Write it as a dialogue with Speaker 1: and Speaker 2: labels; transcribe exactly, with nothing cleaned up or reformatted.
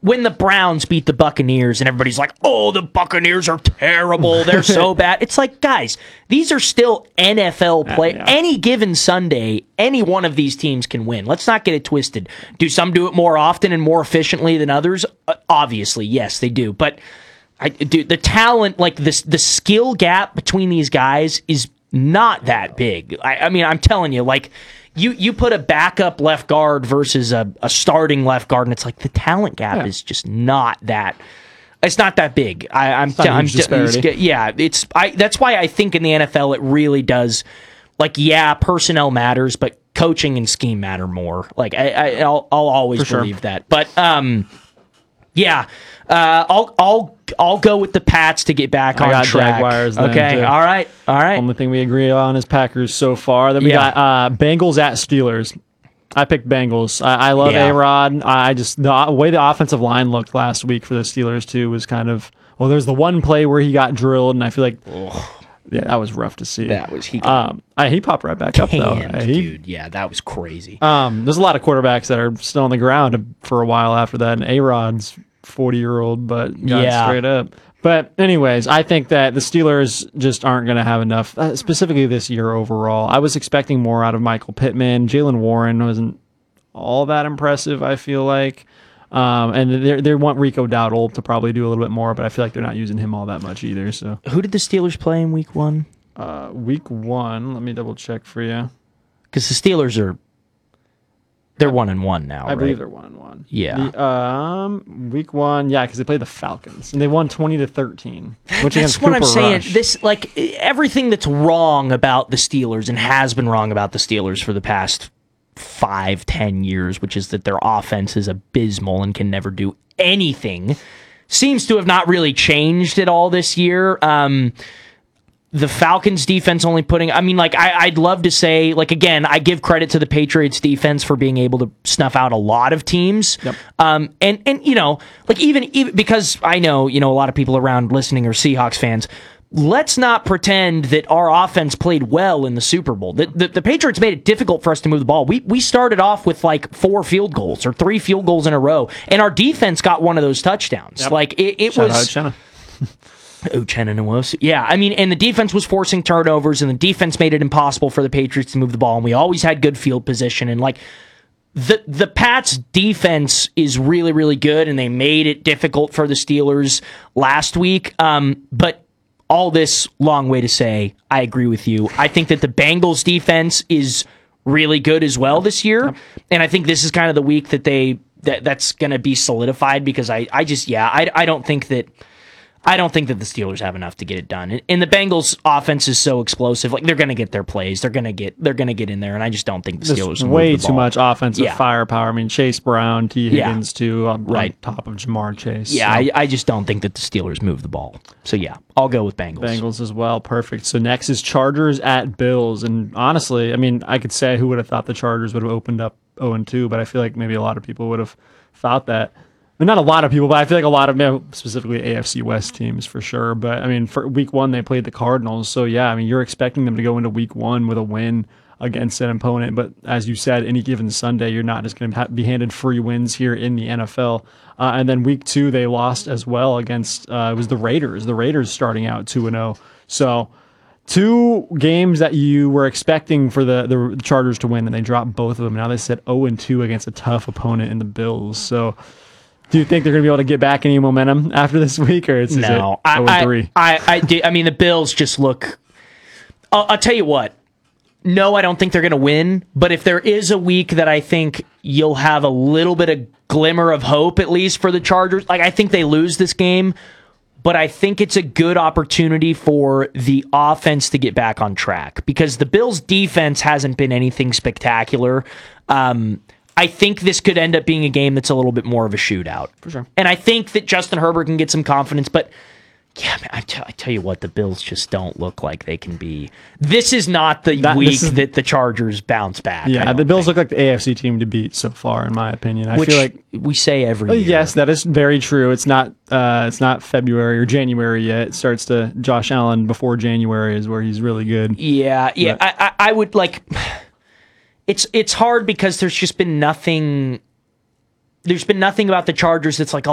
Speaker 1: when the Browns beat the Buccaneers and everybody's like, oh, the Buccaneers are terrible. They're so bad. It's like, guys, these are still N F L players.
Speaker 2: Yeah.
Speaker 1: Any given Sunday, any one of these teams can win. Let's not get it twisted. Do some do it more often and more efficiently than others? Uh, obviously, yes, they do. But I, dude, the talent, like this, the skill gap between these guys is not that big. I, I mean, I'm telling you, like, You you put a backup left guard versus a, a starting left guard, and it's like the talent gap
Speaker 2: Yeah.
Speaker 1: is just not that. It's not that big. I, I'm,
Speaker 2: not a
Speaker 1: I'm
Speaker 2: huge disparity.
Speaker 1: yeah. It's I. That's why I think in the N F L it really does. Like, yeah, personnel matters, but coaching and scheme matter more. Like I, I I'll I'll always
Speaker 2: For sure.
Speaker 1: believe that. But um, yeah, uh, I'll I'll I'll go with the Pats to get back
Speaker 2: I
Speaker 1: on
Speaker 2: got
Speaker 1: track.
Speaker 2: Jaguars then,
Speaker 1: okay,
Speaker 2: too.
Speaker 1: all right, all right.
Speaker 2: Only thing we agree on is Packers so far. Then we
Speaker 1: Yeah.
Speaker 2: got uh, Bengals at Steelers. I picked Bengals. I, I love
Speaker 1: Yeah.
Speaker 2: A-Rod. I just the way the offensive line looked last week for the Steelers too was kind of well. There's the one play where he got drilled, and I feel like yeah, that was rough to see.
Speaker 1: That was he.
Speaker 2: Um, I, he popped right back up though.
Speaker 1: Canned,
Speaker 2: Uh, he,
Speaker 1: dude. Yeah, that was crazy.
Speaker 2: um, there's a lot of quarterbacks that are still on the ground for a while after that, and A-Rod's forty year old, but got
Speaker 1: Yeah.
Speaker 2: straight up. But anyways, I think that the Steelers just aren't going to have enough, uh, specifically this year overall. I was expecting more out of Michael Pittman. Jalen Warren wasn't all that impressive, I feel like. Um, and they they want Rico Dowdle to probably do a little bit more, but I feel like they're not using him all that much either. So
Speaker 1: Who did the Steelers play in week one?
Speaker 2: uh, week one, let me double check for you.
Speaker 1: Because the Steelers are they're one and one now.
Speaker 2: I
Speaker 1: right?
Speaker 2: believe they're one and one.
Speaker 1: Yeah.
Speaker 2: The, um, week one, yeah, because they played the Falcons and they won twenty to thirteen. Which
Speaker 1: That's
Speaker 2: against
Speaker 1: what I'm
Speaker 2: Cooper
Speaker 1: saying.
Speaker 2: Rush.
Speaker 1: This like everything that's wrong about the Steelers and has been wrong about the Steelers for the past five, ten years, which is that their offense is abysmal and can never do anything, seems to have not really changed at all this year. Um, the Falcons defense only putting, I mean, like, I, I'd love to say, like, again, I give credit to the Patriots defense for being able to snuff out a lot of teams.
Speaker 2: Yep.
Speaker 1: Um, and, and, you know, like, even, even because I know, you know, a lot of people around listening are Seahawks fans. Let's not pretend that our offense played well in the Super Bowl. The, the, the Patriots made it difficult for us to move the ball. We we started off with like four field goals or three field goals in a row, and our defense got one of those touchdowns.
Speaker 2: Yep.
Speaker 1: Like, it, it
Speaker 2: Shout
Speaker 1: was...
Speaker 2: out Chenna.
Speaker 1: Uchenna Nwosu. Yeah, I mean, and the defense was forcing turnovers, and the defense made it impossible for the Patriots to move the ball, and we always had good field position, and like, the the Pats' defense is really, really good, and they made it difficult for the Steelers last week, um, but all this long way to say, I agree with you. I think that the Bengals' defense is really good as well this year, and I think this is kind of the week that they that that's going to be solidified because I, I just yeah I, I don't think that I don't think that the Steelers have enough to get it done. And, and the Bengals' offense is so explosive, like they're going to get their plays, they're going to get they're going to get in there, and I just don't think the Steelers
Speaker 2: There's
Speaker 1: will
Speaker 2: way
Speaker 1: move the
Speaker 2: too
Speaker 1: ball.
Speaker 2: much offensive
Speaker 1: Yeah.
Speaker 2: firepower. I mean, Chase Brown, T.
Speaker 1: Yeah.
Speaker 2: Higgins, too, on,
Speaker 1: Right.
Speaker 2: on top of Jamar Chase.
Speaker 1: Yeah,
Speaker 2: so.
Speaker 1: I, I just don't think that the Steelers move the ball. So yeah, I'll go with Bengals.
Speaker 2: Bengals as well. Perfect. So next is Chargers at Bills. And honestly, I mean, I could say who would have thought the Chargers would have opened up oh and two, but I feel like maybe a lot of people would have thought that. I mean, not a lot of people, but I feel like a lot of, you know, specifically A F C West teams for sure. But I mean, for week one, they played the Cardinals. So yeah, I mean, you're expecting them to go into week one with a win against an opponent. But as you said, any given Sunday, you're not just going to ha- be handed free wins here in the N F L. Uh, and then week two, they lost as well against, uh, it was the Raiders. The Raiders starting out two and oh. So two games that you were expecting for the, the Chargers to win, and they dropped both of them. Now they sit oh and two against a tough opponent in the Bills. So do you think they're going to be able to get back any momentum after this week, or is, is
Speaker 1: No,
Speaker 2: it
Speaker 1: I,
Speaker 2: oh and three?
Speaker 1: I, I, I, did- I mean, the Bills just look. I'll, I'll tell you what. No, I don't think they're going to win. But if there is a week that I think you'll have a little bit of glimmer of hope, at least for the Chargers, like I think they lose this game, but I think it's a good opportunity for the offense to get back on track because the Bills' defense hasn't been anything spectacular. Um, I think this could end up being a game that's a little bit more of a shootout.
Speaker 2: For sure.
Speaker 1: And I think that Justin Herbert can get some confidence, but yeah, man, I, t- I tell you what, the Bills just don't look like they can be. This is not the
Speaker 2: That-
Speaker 1: week
Speaker 2: this is-
Speaker 1: that the Chargers bounce back. I
Speaker 2: Yeah,
Speaker 1: don't
Speaker 2: the Bills
Speaker 1: think.
Speaker 2: look like the A F C team to beat so far, in my opinion. I
Speaker 1: Which
Speaker 2: feel like
Speaker 1: we say every
Speaker 2: oh,
Speaker 1: year.
Speaker 2: yes, that is very true. It's not uh, it's not February or January yet. It starts to Josh Allen before January is where he's really good.
Speaker 1: Yeah, yeah.
Speaker 2: But-
Speaker 1: I, I, I would like. It's it's hard because there's just been nothing. There's been nothing about the Chargers that's like,